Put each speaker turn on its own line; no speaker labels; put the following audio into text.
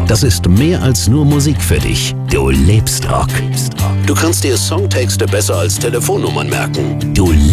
Das ist mehr als nur Musik für dich. Du lebst Rock. Du kannst dir Songtexte besser als Telefonnummern merken. Du